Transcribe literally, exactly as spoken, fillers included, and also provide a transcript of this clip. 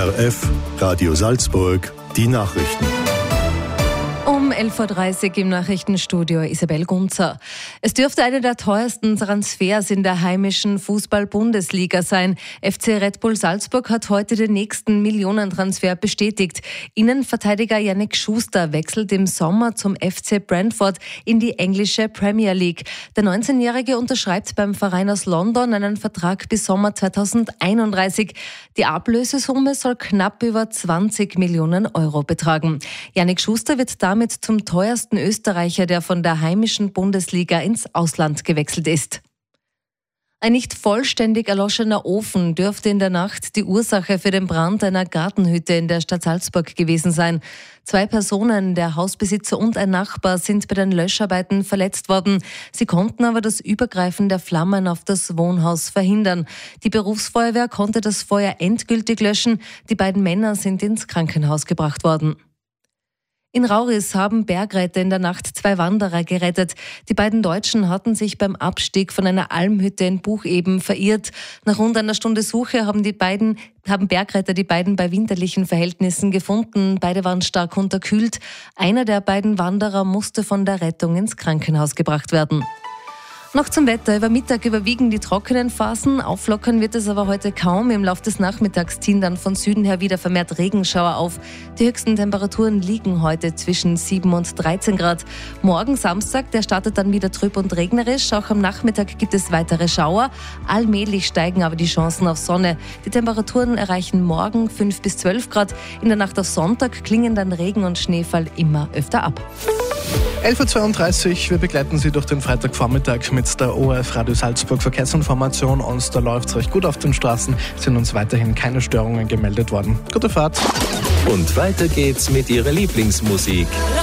R F, Radio Salzburg, die Nachrichten. Um elf Uhr dreißig im Nachrichtenstudio Isabel Gunzer. Es dürfte einer der teuersten Transfers in der heimischen Fußball-Bundesliga sein. F C Red Bull Salzburg hat heute den nächsten Millionentransfer bestätigt. Innenverteidiger Yannick Schuster wechselt im Sommer zum F C Brentford in die englische Premier League. Der neunzehnjährige unterschreibt beim Verein aus London einen Vertrag bis Sommer zweitausendeinunddreißig. Die Ablösesumme soll knapp über zwanzig Millionen Euro betragen. Yannick Schuster wird damit zum teuersten Österreicher, der von der heimischen Bundesliga ins Ausland gewechselt ist. Ein nicht vollständig erloschener Ofen dürfte in der Nacht die Ursache für den Brand einer Gartenhütte in der Stadt Salzburg gewesen sein. Zwei Personen, der Hausbesitzer und ein Nachbar, sind bei den Löscharbeiten verletzt worden. Sie konnten aber das Übergreifen der Flammen auf das Wohnhaus verhindern. Die Berufsfeuerwehr konnte das Feuer endgültig löschen. Die beiden Männer sind ins Krankenhaus gebracht worden. In Rauris haben Bergretter in der Nacht zwei Wanderer gerettet. Die beiden Deutschen hatten sich beim Abstieg von einer Almhütte in Bucheben verirrt. Nach rund einer Stunde Suche haben die beiden, haben Bergretter die beiden bei winterlichen Verhältnissen gefunden. Beide waren stark unterkühlt. Einer der beiden Wanderer musste von der Rettung ins Krankenhaus gebracht werden. Noch zum Wetter. Über Mittag überwiegen die trockenen Phasen. Auflockern wird es aber heute kaum. Im Laufe des Nachmittags ziehen dann von Süden her wieder vermehrt Regenschauer auf. Die höchsten Temperaturen liegen heute zwischen sieben und dreizehn Grad. Morgen Samstag, der startet dann wieder trüb und regnerisch. Auch am Nachmittag gibt es weitere Schauer. Allmählich steigen aber die Chancen auf Sonne. Die Temperaturen erreichen morgen fünf bis zwölf Grad. In der Nacht auf Sonntag klingen dann Regen und Schneefall immer öfter ab. elf Uhr zweiunddreißig, wir begleiten Sie durch den Freitagvormittag mit der O R F Radio Salzburg Verkehrsinformation. Uns da läuft es recht gut auf den Straßen, sind uns weiterhin keine Störungen gemeldet worden. Gute Fahrt. Und weiter geht's mit Ihrer Lieblingsmusik.